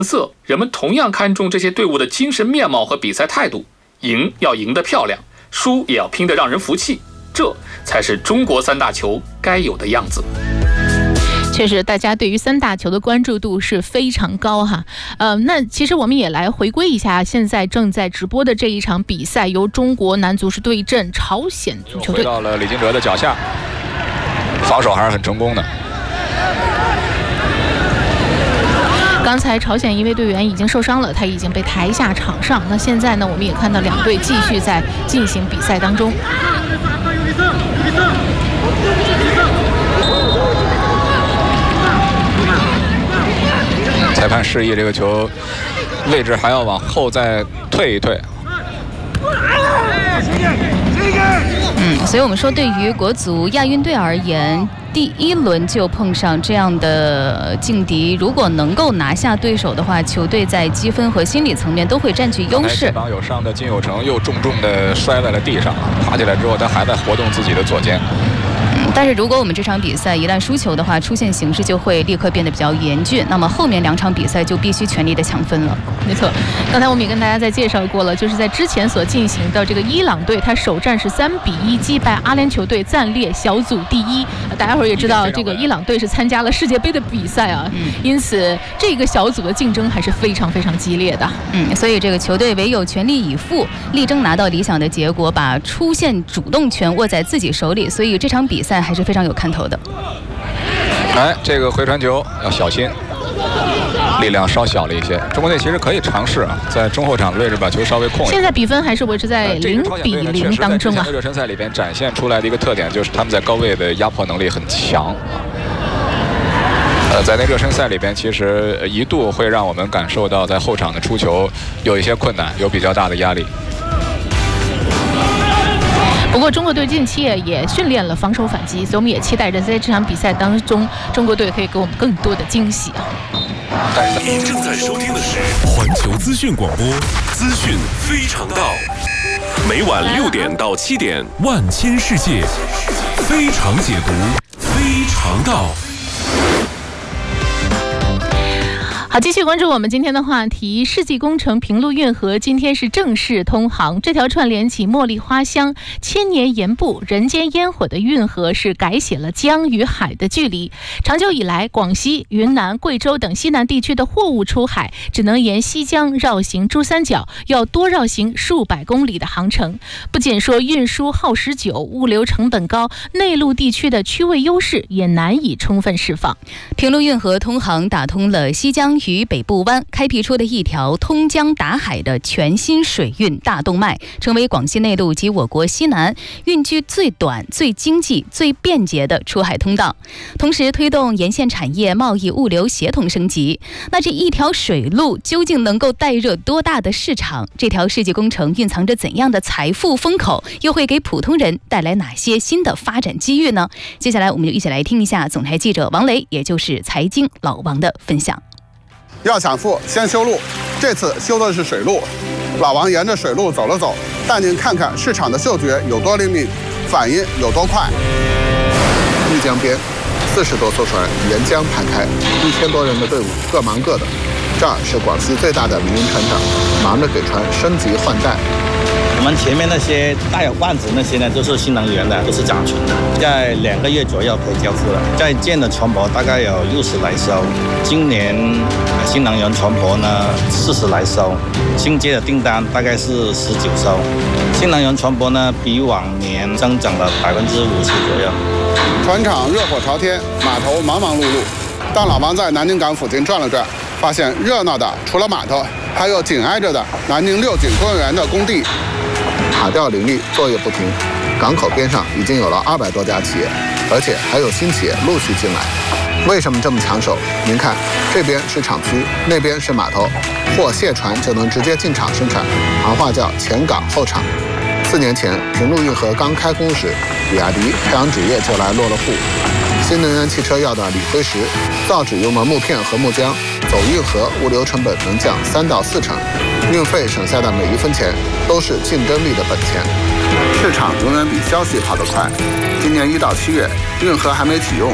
色，人们同样看重这些队伍的精神面貌和比赛态度。赢要赢得漂亮，输也要拼得让人服气，这才是中国三大球该有的样子。 确实，大家对于三大球的关注度是非常高哈。那其实我们也来回归一下现在正在直播的这一场比赛，由中国男足是对阵朝鲜足球队。 回到了李金哲的脚下，防守还是很成功的。 刚才朝鲜一位队员已经受伤了，他已经被抬下场上。那现在呢，我们也看到两队继续在进行比赛当中。 裁判示意这个球位置还要往后再退一退。 所以我们说，对于国足亚运队而言，第一轮就碰上这样的劲敌，如果能够拿下对手的话，球队在积分和心理层面都会占据优势。 肩膀有伤的金有成又重重地摔在了地上，爬起来之后他还在活动自己的左肩。 但是如果我们这场比赛一旦输球的话，出现形势就会立刻变得比较严峻，那么后面两场比赛就必须全力的抢分了。 没错，刚才我们也跟大家在介绍过了，就是在之前所进行的这个伊朗队，他首战是3-1击败阿联酋队，暂列小组第一。大家伙也知道，这个伊朗队是参加了世界杯的比赛啊，因此这个小组的竞争还是非常非常激烈的。 所以这个球队唯有全力以赴，力争拿到理想的结果，把出线主动权握在自己手里。所以这场比赛还是非常有看头的。 这个回传球要小心，力量稍小了一些。中国队其实可以尝试在中后场的位置把球稍微控一下。 现在比分还是维持在0-0当中啊。 热身赛里边展现出来的一个特点就是他们在高位的压迫能力很强。在那热身赛里边，其实一度会让我们感受到在后场的出球有一些困难，有比较大的压力。 不过中国队近期也训练了防守反击，所以我们也期待着在这场比赛当中，中国队可以给我们更多的惊喜啊！ 你正在收听的是环球资讯广播，资讯非常道，每晚6点到7点，万千世界非常解读，非常道。 好，继续关注我们今天的话题。世纪工程平陆运河今天是正式通航，这条串联起茉莉花香、千年盐步、人间烟火的运河是改写了江与海的距离。长久以来，广西、云南、贵州等西南地区的货物出海只能沿西江绕行珠三角，要多绕行数百公里的航程。不仅说运输耗时久、物流成本高，内陆地区的区位优势也难以充分释放。 平陆运河通航打通了西江与北部湾，开辟出的一条通江达海的全新水运大动脉，成为广西内陆及我国西南运距最短、最经济、最便捷的出海通道，同时推动沿线产业、贸易、物流协同升级。那这一条水路究竟能够带热多大的市场？这条世纪工程蕴藏着怎样的财富风口？又会给普通人带来哪些新的发展机遇呢？接下来我们就一起来听一下总台记者王雷，也就是财经老王的分享。 要抢富，先修路。这次修的是水路，老王沿着水路走了走，带您看看市场的嗅觉有多灵敏，反应有多快。玉江边，40多艘船沿江排开，1000多人的队伍各忙各的。这儿是广西最大的民营船厂，忙着给船升级换代。 我们前面那些大有罐子那些呢，都是新能源的，都是甲醇的，在2个月左右可以交付了。在建的船舶大概有60来艘，今年新能源船舶呢40来艘，新接的订单大概是19艘。新能源船舶呢比往年增长了50%左右。 船厂热火朝天，码头忙忙碌碌。当老王在南宁港附近转了转，发现热闹的除了码头，还有紧挨着的南宁六景公园的工地。塔吊林立，作业不停。港口边上已经有了200多家企业，而且还有新企业陆续进来。为什么这么抢手？您看，这边是厂区，那边是码头，货卸船就能直接进厂生产，行话叫前港后厂。4年前，平陆运河刚开工时，比亚迪、太阳纸业就来落了户。新能源汽车要的锂灰石，造纸用的木片和木浆，走运河物流成本能降3到4成，运费省下的每1分钱都是竞争力的本钱。市场永远比消息跑得快。今年1到7月，运河还没启用，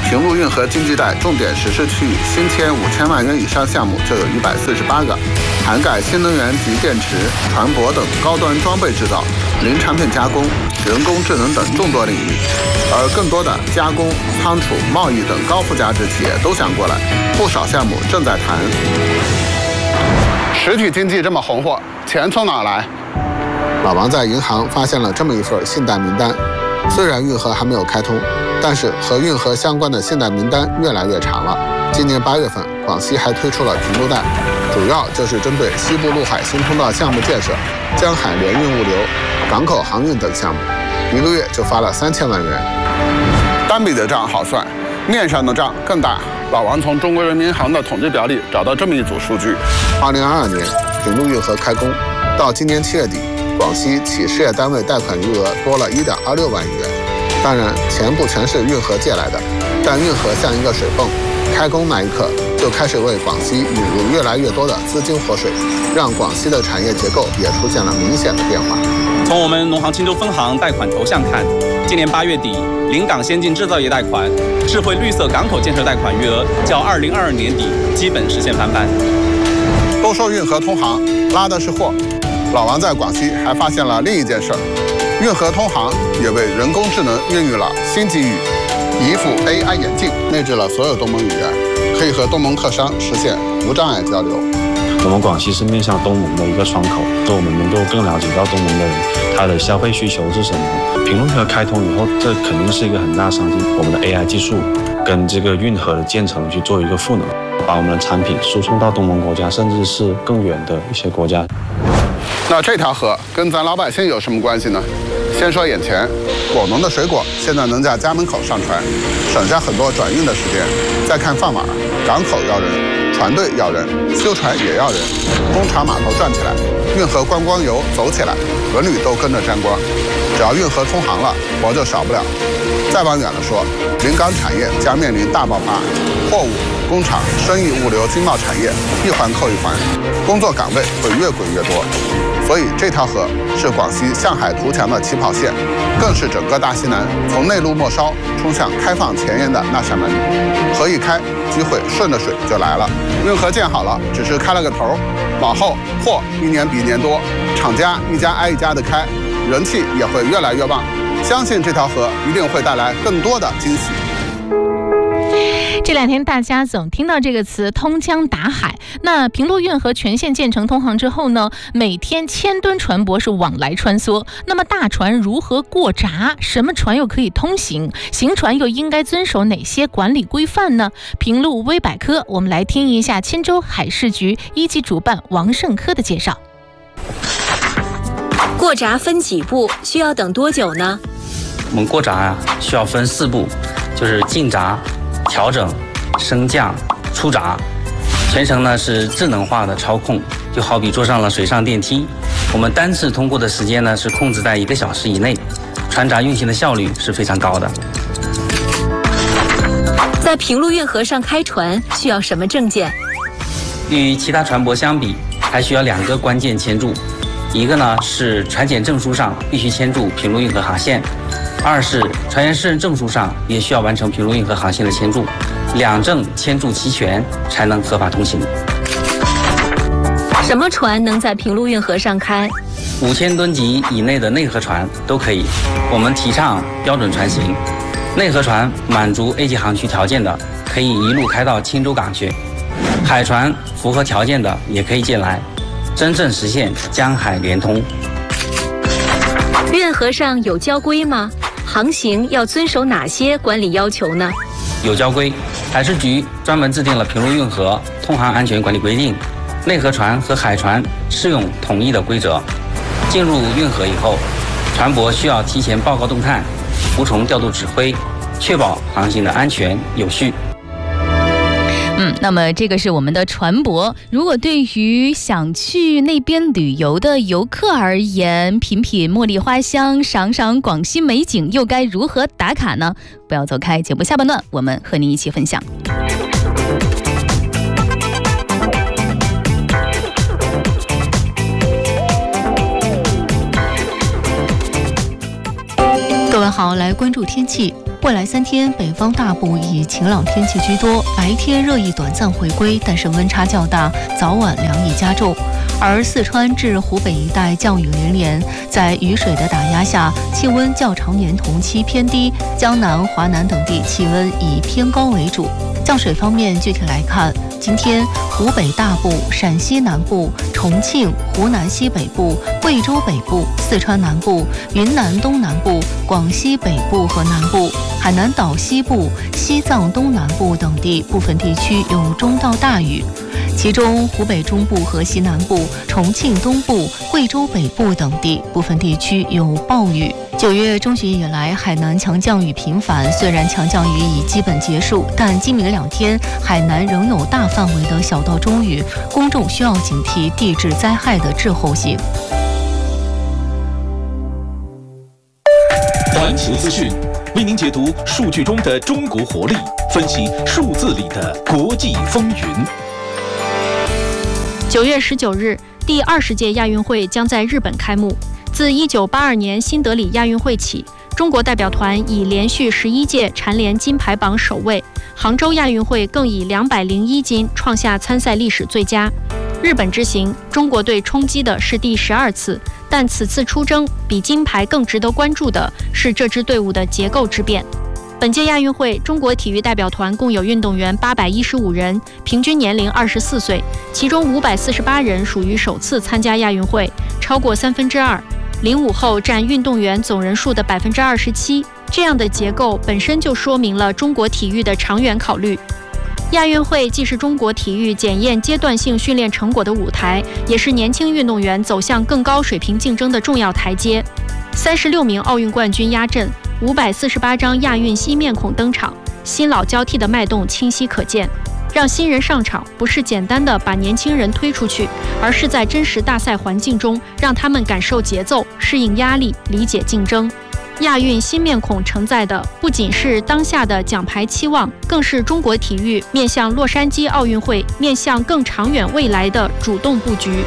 平陆运河经济带重点实施区域新签5000万元以上项目就有148个，涵盖新能源及电池、船舶等高端装备制造、零产品加工、人工智能等众多领域。而更多的加工、仓储、贸易等高附加值企业都想过来，不少项目正在谈。实体经济这么红火，钱从哪来？老王在银行发现了这么一份信贷名单，虽然运河还没有开通，但是和运河相关的信贷名单越来越长了。今年8月份，广西还推出了平陆贷，主要就是针对西部陆海新通道项目建设、江海联运物流、港口航运等项目，一个月就发了3000万元。单笔的账好算，面上的账更大。老王从中国人民银行的统计表里找到这么一组数据：2022年平陆运河开工，到今年7月底，广西企事业单位贷款余额多了1.26万亿元。当然，钱不全是运河借来的，但运河像一个水泵，开工那一刻就开始为广西引入越来越多的资金活水，让广西的产业结构也出现了明显的变化。 从我们农行青州分行贷款头项看，今年8月底，临港先进制造业贷款、智慧绿色港口建设贷款余额较2022年底基本实现翻番。 都说运河通航拉的是货，老王在广西还发现了另一件事儿，运河通航也为人工智能孕育了新机遇。一副 AI 眼镜内置了所有东盟语言，可以和东盟客商实现无障碍交流。 我们广西是面向东盟的一个窗口，所以我们能够更了解到东盟的人他的消费需求是什么。平陆运河开通以后，这肯定是一个很大商机。我们的 AI 技术跟这个运河的建成去做一个赋能，把我们的产品输送到东盟国家，甚至是更远的一些国家。 那这条河跟咱老百姓有什么关系呢？先说眼前，果农的水果现在能在家门口上船，省下很多转运的时间。再看饭碗，港口要人，船队要人，修船也要人，工厂码头转起来，运河观光游走起来，文旅都跟着沾光。只要运河通航了，活就少不了。再往远了说，临港产业将面临大爆发，货物、工厂、生意、物流、经贸产业一环扣一环，工作岗位会越滚越多。所以这条河是广西向海图强的起跑线，更是整个大西南从内陆末梢冲向开放前沿的那扇门。河一开，机会顺着水就来了。运河建好了，只是开了个头，往后货一年比一年多，厂家一家挨一家的开，人气也会越来越旺。相信这条河一定会带来更多的惊喜。 这2天大家总听到这个词通江达海，那平陆运河全线建成通航之后呢，每天1000吨船舶是往来穿梭。那么大船如何过闸？什么船又可以通行？行船又应该遵守哪些管理规范呢？平陆微百科，我们来听一下钦州海事局1级主办王胜科的介绍。 过闸分几步？需要等多久呢？ 我们过闸需要分4步，就是进闸、调整、升降、出闸，全程呢是智能化的操控，就好比坐上了水上电梯。我们单次通过的时间呢是控制在1个小时以内，船闸运行的效率是非常高的。 在平陆运河上开船需要什么证件？ 与其他船舶相比，还需要2个关键签注，一个呢是船检证书上必须签注平陆运河航线，2是船员适任证书上也需要完成平陆运河航线的签注，2证签注齐全才能合法通行。 什么船能在平陆运河上开 ？5000吨级以内的内河船都可以。我们提倡标准船型，内河船满足 A 级航区条件的，可以一路开到钦州港去；海船符合条件的也可以进来，真正实现江海联通。 运河上有交规吗？航行要遵守哪些管理要求呢？ 有交规，海事局专门制定了平陆运河通航安全管理规定，内河船和海船适用统一的规则。进入运河以后，船舶需要提前报告动态，服从调度指挥，确保航行的安全有序。 那么这个是我们的船舶。如果对于想去那边旅游的游客而言，品品茉莉花香，赏赏广西美景，又该如何打卡呢？不要走开，节目下半段我们和您一起分享。 各位好。 好，来关注天气。未来3天，北方大部以晴朗天气居多，白天热意短暂回归，但是温差较大，早晚凉意加重。而四川至湖北一带降雨连连，在雨水的打压下，气温较常年同期偏低，江南、华南等地气温以偏高为主。降水方面，具体来看，今天湖北大部、陕西南部、重庆、湖南西北部、贵州北部、四川南部、云南东南部、广西北部和南部、海南岛西部、西藏东南部等地部分地区有中到大雨，其中湖北中部和西南部、重庆东部、贵州北部等地部分地区有暴雨。9月中旬以来，海南强降雨频繁，虽然强降雨已基本结束，但今明2天海南仍有大范围的小到中雨，公众需要警惕地质灾害的滞后性。 环球资讯为您解读数据中的中国活力，分析数字里的国际风云。 9月19日，第20届亚运会将在日本开幕。自1982年新德里亚运会起，中国代表团已连续11届蝉联金牌榜首位，杭州亚运会更以201金创下参赛历史最佳。日本之行，中国队冲击的是第12次，但此次出征比金牌更值得关注的是这支队伍的结构之变。本届亚运会，中国体育代表团共有运动员815人，平均年龄24岁，其中548人属于首次参加亚运会，超过2/3。05后占运动员总人数的27%，这样的结构本身就说明了中国体育的长远考虑。亚运会既是中国体育检验阶段性训练成果的舞台，也是年轻运动员走向更高水平竞争的重要台阶。36名奥运冠军压阵，548张亚运新面孔登场，新老交替的脉动清晰可见。让新人上场不是简单的把年轻人推出去，而是在真实大赛环境中让他们感受节奏、适应压力、理解竞争。亚运新面孔承载的不仅是当下的奖牌期望，更是中国体育面向洛杉矶奥运会、面向更长远未来的主动布局。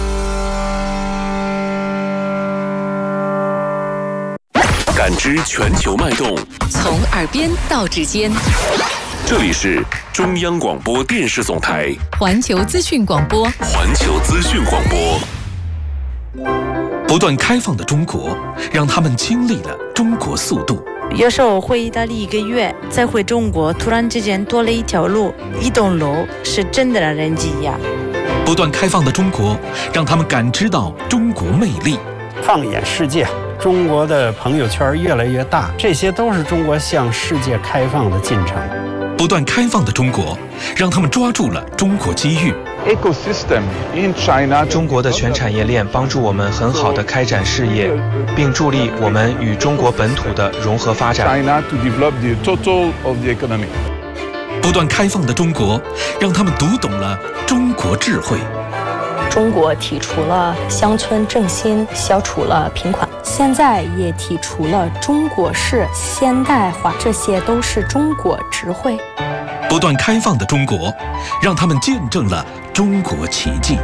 感知全球脉动， 从耳边到指尖。 这里是中央广播电视总台环球资讯广播。 环球资讯广播。 不断开放的中国，让他们经历了中国速度。 有时候回意大利1个月，再回中国，突然之间多了一条路、一栋楼，是真的让人惊讶。 不断开放的中国，让他们感知到中国魅力。 放眼世界，中国的朋友圈越来越大，这些都是中国向世界开放的进程。 不断开放的中国，让他们抓住了中国机遇。 中国的全产业链帮助我们很好地开展事业，并助力我们与中国本土的融合发展。 不断开放的中国，让他们读懂了中国智慧。 中国提出了乡村振兴，消除了贫困，现在也提出了中国式现代化，这些都是中国智慧。 不断开放的中国，让他们见证了中国奇迹。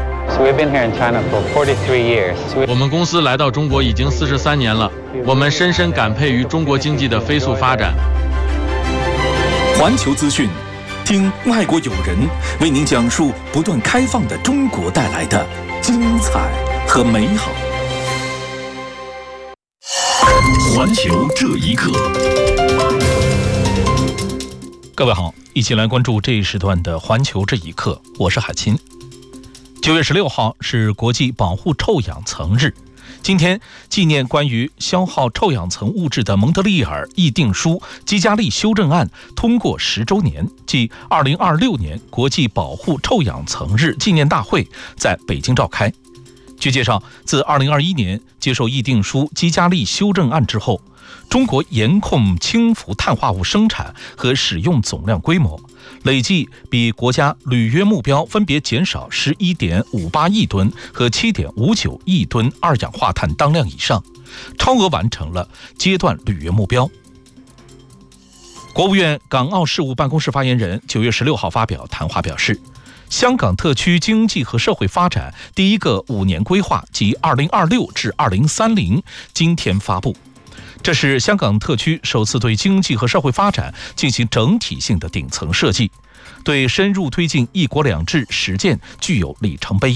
我们公司来到中国已经43年了，我们深深感佩于中国经济的飞速发展。 环球资讯，听外国友人为您讲述不断开放的中国带来的精彩和美好。 环球这一刻， 各位好，一起来关注这一时段的环球这一刻，我是海清。9月16号是国际保护臭氧层日，今天纪念关于消耗臭氧层物质的蒙特利尔议定书基加利修正案通过10周年，即2026年国际保护臭氧层日纪念大会在北京召开。据介绍，自2021年接受议定书基加利修正案之后，中国严控氢氟碳化物生产和使用总量规模累计比国家履约目标分别减少11.58亿吨和7.59亿吨二氧化碳当量以上，超额完成了阶段履约目标。国务院港澳事务办公室发言人9月16号发表谈话表示，香港特区经济和社会发展第一个5年规划及2026至2030今天发布， 这是香港特区首次对经济和社会发展进行整体性的顶层设计，对深入推进一国两制实践具有里程碑